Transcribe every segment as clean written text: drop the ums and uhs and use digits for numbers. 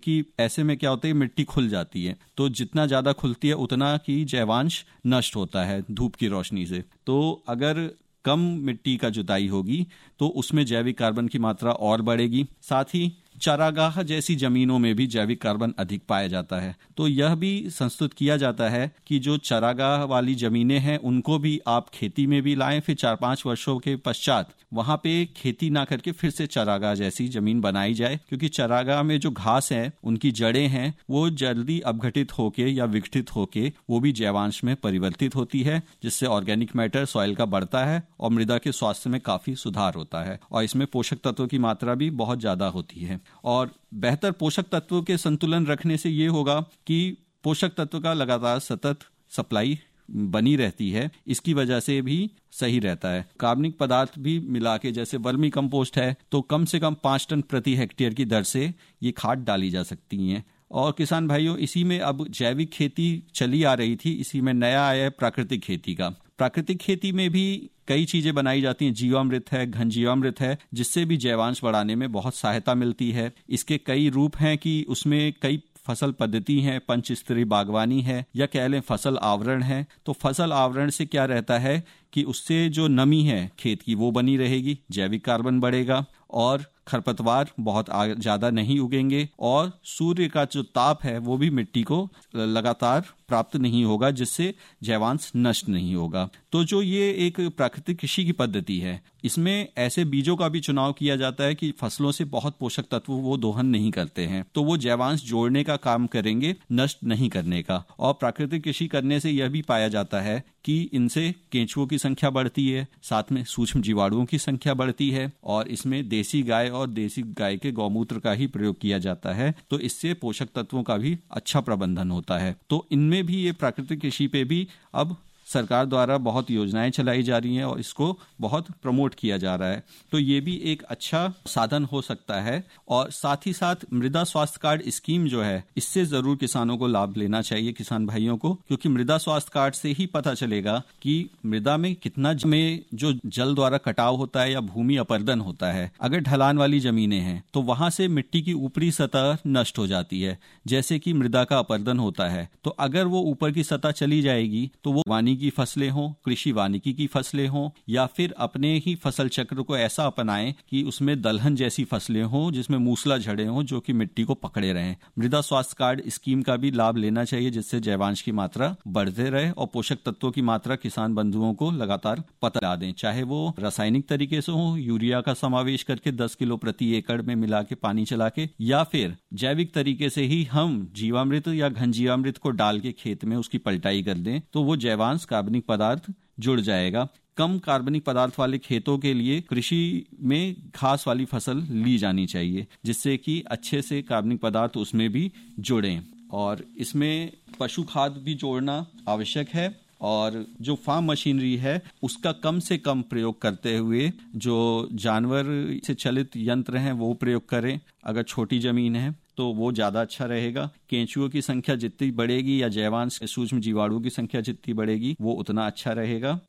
क्योंकि ऐसे में क्या होता है, मिट्टी खुल जाती है, तो जितना ज़्यादा खुलती है उतना की जैवांश नष्ट होता है धूप की रोशनी से। तो अगर कम मिट्टी का जुताई होगी तो उसमें जैविक कार्बन की मात्रा और बढ़ेगी। साथ ही चारागाह जैसी जमीनों में भी जैविक कार्बन अधिक पाया जाता है। तो यह भी संस्तुत किया जाता है कि जो चारागाह वाली जमीनें हैं उनको भी आप खेती में भी लाएं, फिर 4-5 वर्षों के पश्चात वहां पे खेती ना करके फिर से चारागाह जैसी जमीन बनाई जाए, क्योंकि चारागाह में जो घास है, उनकी जड़ें हैं, वो जल्दी अपघटित होके या विघटित होके वो भी जैवांश में परिवर्तित होती है, जिससे ऑर्गेनिक मैटर सॉइल का बढ़ता है और मृदा के स्वास्थ्य में काफी सुधार होता है। और इसमें पोषक तत्वों की मात्रा भी बहुत ज्यादा होती है। और बेहतर पोषक तत्वों के संतुलन रखने से ये होगा कि पोषक तत्व का लगातार सतत सप्लाई बनी रहती है, इसकी वजह से भी सही रहता है। कार्बनिक पदार्थ भी मिला के, जैसे वर्मी कंपोस्ट है, तो कम से कम 5 टन प्रति हेक्टेयर की दर से ये खाद डाली जा सकती हैं। और किसान भाइयों, इसी में अब जैविक खेती चली आ रही थी, इसी में नया आया है प्राकृतिक खेती का। प्राकृतिक खेती में भी कई चीजें बनाई जाती हैं, जीवामृत है, घन जीवामृत है, जिससे भी जैवांश बढ़ाने में बहुत सहायता मिलती है। इसके कई रूप हैं कि उसमें कई फसल पद्धति है, पंचस्तरीय बागवानी है, या कह लें फसल आवरण है। तो फसल आवरण से क्या रहता है कि उससे जो नमी है खेत की वो बनी रहेगी, जैविक कार्बन बढ़ेगा और खरपतवार बहुत ज्यादा नहीं उगेंगे, और सूर्य का जो ताप है वो भी मिट्टी को लगातार प्राप्त नहीं होगा, जिससे जैवांश नष्ट नहीं होगा। तो जो ये एक प्राकृतिक कृषि की पद्धति है, इसमें ऐसे बीजों का भी चुनाव किया जाता है कि फसलों से बहुत पोषक तत्व वो दोहन नहीं करते हैं, तो वो जैवांश जोड़ने का काम करेंगे, नष्ट नहीं करने का। और प्राकृतिक कृषि करने से यह भी पाया जाता है कि इनसे केंचुओं की संख्या बढ़ती है, साथ में सूक्ष्म जीवाणुओं की संख्या बढ़ती है, और इसमें देसी गाय और देसी गाय के गौमूत्र का ही प्रयोग किया जाता है, तो इससे पोषक तत्वों का भी अच्छा प्रबंधन होता है। तो इनमें भी ये प्राकृतिक कृषि पे भी अब सरकार द्वारा बहुत योजनाएं चलाई जा रही हैं और इसको बहुत प्रमोट किया जा रहा है। तो ये भी एक अच्छा साधन हो सकता है। और साथ ही साथ मृदा स्वास्थ्य कार्ड स्कीम जो है, इससे जरूर किसानों को लाभ लेना चाहिए, किसान भाइयों को, क्योंकि मृदा स्वास्थ्य कार्ड से ही पता चलेगा कि मृदा में कितना में जो जल द्वारा कटाव होता है या भूमि अपरदन होता है। अगर ढलान वाली जमीनें हैं तो वहां से मिट्टी की ऊपरी सतह नष्ट हो जाती है, जैसे कि मृदा का अपरदन होता है। तो अगर वो ऊपर की सतह चली जाएगी तो वो वानिकी की फसलें हों, कृषि वानिकी की फसलें हों, या फिर अपने ही फसल चक्र को ऐसा अपनाएं कि उसमें दलहन जैसी फसलें हों जिसमें मूसला झड़े हों जो कि मिट्टी को पकड़े रहें। मृदा स्वास्थ्य कार्ड स्कीम का भी लाभ लेना चाहिए, जिससे जैवांश की मात्रा बढ़ते रहे और पोषक तत्वों की मात्रा किसान बंधुओं को लगातार पता ला दें, चाहे वो रासायनिक तरीके से हो, यूरिया का समावेश करके 10 किलो प्रति एकड़ में मिला के पानी चला के, या फिर जैविक तरीके से ही हम जीवामृत या घन जीवामृत को डाल के खेत में उसकी पलटाई कर दें, तो वो जैवांश कार्बनिक पदार्थ जुड़ जाएगा। कम कार्बनिक पदार्थ वाले खेतों के लिए कृषि में घास वाली फसल ली जानी चाहिए, जिससे कि अच्छे से कार्बनिक पदार्थ उसमें भी जुड़ें। और इसमें पशु खाद भी जोड़ना आवश्यक है, और जो फार्म मशीनरी है उसका कम से कम प्रयोग करते हुए जो जानवर से चलित यंत्र हैं वो प्रयोग करें। अगर छोटी जमीन है तो वो ज्यादा अच्छा रहेगा। केंचुओं की संख्या जितनी बढ़ेगी या जैवांश सूक्ष्म जीवाणुओं की संख्या जितनी बढ़ेगी वो उतना अच्छा रहेगा।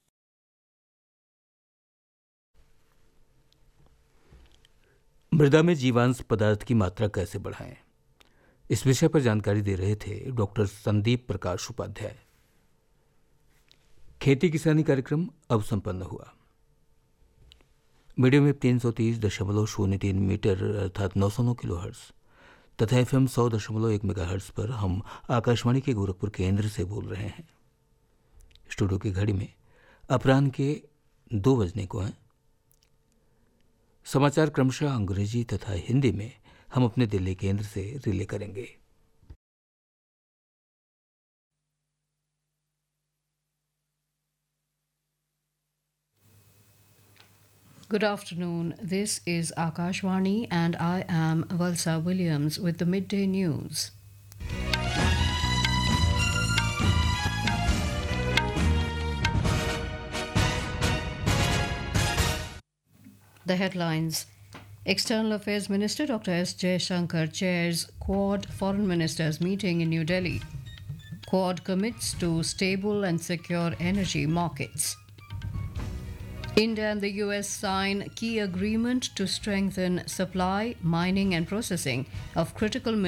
मृदा में जीवांश पदार्थ की मात्रा कैसे बढ़ाएं, इस विषय पर जानकारी दे रहे थे डॉक्टर संदीप प्रकाश उपाध्याय। खेती किसानी कार्यक्रम अब संपन्न हुआ। मीडियम वेव 330.03 मीटर अर्थात 909 किलोहर्ट्ज तथा FM 100.1 मेगाहर्ट्ज पर हम आकाशवाणी के गोरखपुर केंद्र से बोल रहे हैं। स्टूडियो की घड़ी में अपराह्न के 2 बजने को हैं। समाचार क्रमशः अंग्रेजी तथा हिंदी में हम अपने दिल्ली केंद्र से रिले करेंगे। Good afternoon. This is Akashvani and I am Valsa Williams with the midday news. The headlines. External Affairs Minister Dr. S. Jaishankar chairs Quad Foreign Ministers meeting in New Delhi. Quad commits to stable and secure energy markets. India and the US sign key agreement to strengthen supply, mining and processing of critical